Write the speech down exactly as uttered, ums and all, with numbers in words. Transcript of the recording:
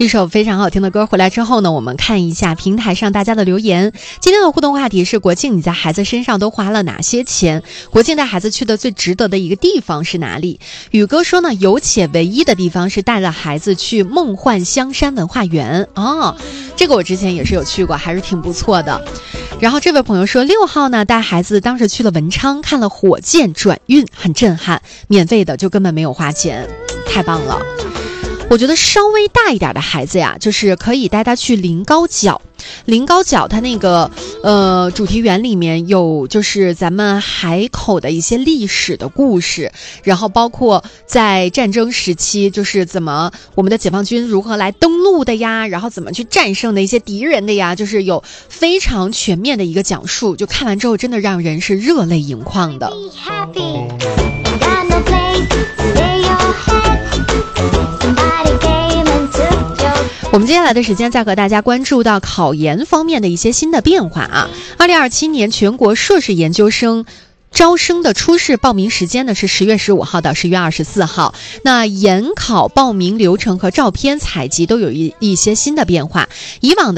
一首非常好听的歌回来之后呢，我们看一下平台上大家的留言。今天的互动话题是：国庆你在孩子身上都花了哪些钱？国庆带孩子去的最值得的一个地方是哪里？宇哥说呢，有且唯一的地方是带着孩子去梦幻香山文化园。哦，这个我之前也是有去过，还是挺不错的。然后这位朋友说，六号呢带孩子当时去了文昌，看了火箭转运，很震撼，免费的，就根本没有花钱，太棒了。我觉得稍微大一点的孩子呀，就是可以带他去临高角。临高角它那个呃主题园里面有就是咱们海口的一些历史的故事，然后包括在战争时期就是怎么我们的解放军如何来登陆的呀，然后怎么去战胜的一些敌人的呀，就是有非常全面的一个讲述，就看完之后真的让人是热泪盈眶的。我们接下来的时间再和大家关注到考研方面的一些新的变化啊。二零二七年全国硕士研究生招生的初试报名时间呢是十月十五号到十月二十四号。那研考报名流程和照片采集都有一一些新的变化。以往的